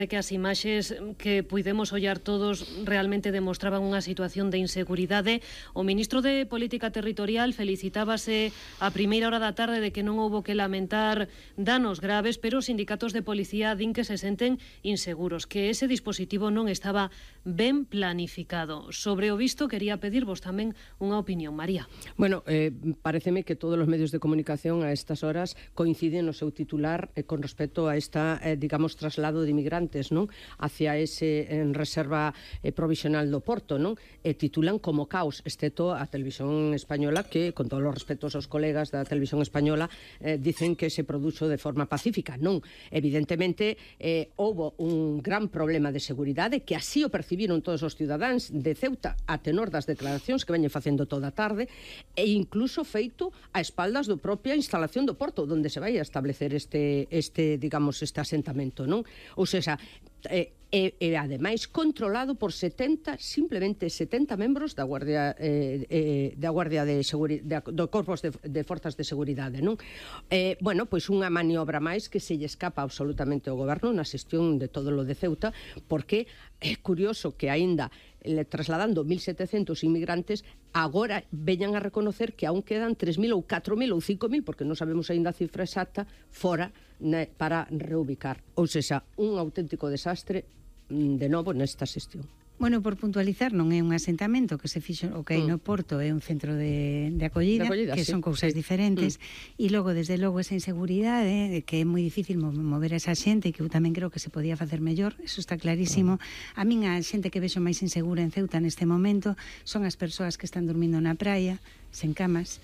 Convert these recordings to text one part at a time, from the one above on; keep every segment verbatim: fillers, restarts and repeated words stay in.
que as imaxes que puidemos ollar todos realmente demostraban unha situación de inseguridade. O ministro de Política Territorial felicitábase a primeira hora da tarde de que non houbo que lamentar danos graves, pero os sindicatos de policía din que se senten inseguros, que ese dispositivo non estaba ben planificado. Sobre o visto, quería pedirvos tamén unha opinión. María. Bueno, eh, pareceme que todos os medios de comunicación a estas horas coinciden no seu titular eh, con respecto a esta, eh, digamos, traslado de inmigrantes, non? Hacia ese en reserva eh, provisional do Porto, non? E titulan como caos, excepto a Televisión Española, que, con todos os respetos aos colegas da Televisión Española, eh, dicen que se produxo de forma pacífica. Non, evidentemente eh, houbo un gran problema de seguridade, que así o percibiron todos os cidadáns de Ceuta a tenor das declaracións que veñen facendo toda a tarde, e incluso feito a espaldas do propia instalación do Porto, onde se vai a establecer este, este digamos, este asentamento, non? Ou seja, E, e, e ademais controlado por setenta, simplemente setenta membros da Guardia eh, eh, da Guardia de Seguridade, do Corpos de, de Forzas de Seguridade, non? Eh, bueno, pois unha maniobra máis que se lle escapa absolutamente ao goberno na xestión de todo lo de Ceuta, porque é curioso que aínda le, trasladando mil setecentos inmigrantes, agora veñan a reconocer que aún quedan tres mil ou catro mil ou cinco mil, porque non sabemos aínda a cifra exacta, fora ne, para reubicar. Ou seja, un auténtico desastre de novo nesta xestión. Bueno, por puntualizar, non é un asentamento que se fixo, o que hai no Porto é un centro de, de, acollida, de acollida, que sí, son cousas sí. diferentes, mm. e logo, desde logo, esa inseguridade, eh, que é moi difícil mover a esa xente, que eu tamén creo que se podía facer mellor, eso está clarísimo. Mm. A min a xente que vexo máis insegura en Ceuta neste momento son as persoas que están dormindo na praia, sen camas.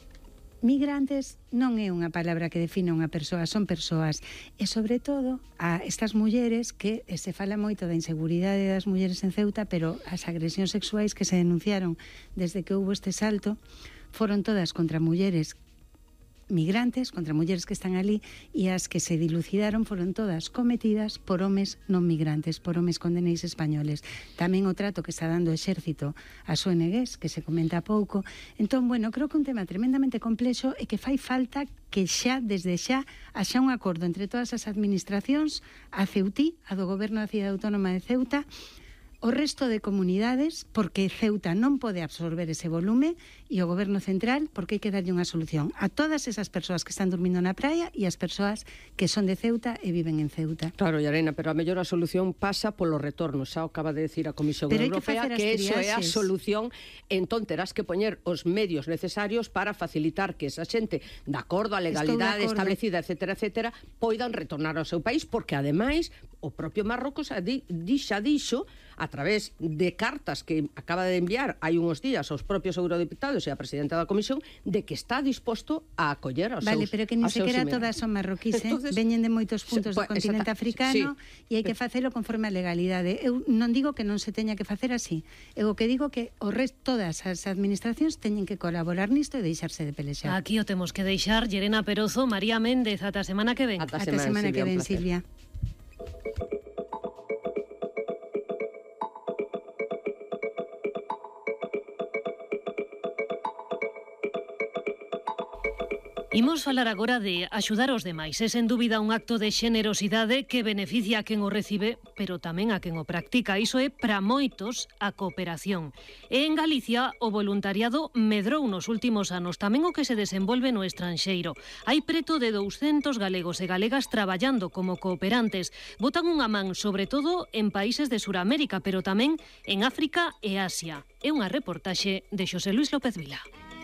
Migrantes non é unha palabra que define unha persoa, son persoas, e sobre todo a estas mulleres que se fala moito da inseguridade das mulleres en Ceuta, pero as agresións sexuais que se denunciaron desde que houbo este salto foron todas contra mulleres migrantes, contra mulleres que están ali, e as que se dilucidaron foron todas cometidas por homes non migrantes, por homes con D N Is españoles. Tamén o trato que está dando o exército ás O N Ges, que se comenta pouco. Entón, bueno, creo que un tema tremendamente complexo e que fai falta que xa, desde xa, haxa un acordo entre todas as administracións, a Ceutí, a do Goberno da Cidade Autónoma de Ceuta, o resto de comunidades, porque Ceuta non pode absorber ese volume, e o Goberno Central, porque hai que darlle unha solución a todas esas persoas que están dormindo na praia e as persoas que son de Ceuta e viven en Ceuta. Claro, Llarena, pero a mellor a solución pasa polo retorno, xa acaba de decir a Comisión pero Europea que, que eso é a solución, entón terás que poñer os medios necesarios para facilitar que esa xente, de acordo á legalidade establecida, etcétera, etcétera, poidan retornar ao seu país, porque ademais o propio Marrocos xa dixo a través de cartas que acaba de enviar hai uns días aos propios eurodeputados e a presidenta da Comisión, de que está disposto a acoller aos vale, seus pero que ni sequera todas son marroquíes, eh? Entonces, veñen de moitos puntos se, do continente africano, sí, e hai que facelo conforme a legalidade. Eu non digo que non se teña que facer así, eu o que digo que o resto, todas as administracións teñen que colaborar nisto e deixarse de pelexar. Aquí o temos que deixar. Llerena Perozo, María Méndez, ata a semana que ven. Ata a semana, semana que ven, Silvia. Imos falar agora de axudar os demais. É sen dúbida un acto de xenerosidade que beneficia a quen o recibe, pero tamén a quen o practica. Iso é para moitos a cooperación. E en Galicia o voluntariado medrou nos últimos anos, tamén o que se desenvolve no estranxeiro. Hai preto de douscentos galegos e galegas traballando como cooperantes. Botan unha man, sobre todo, en países de Suramérica, pero tamén en África e Asia. É unha reportaxe de Xosé Luis López Vila.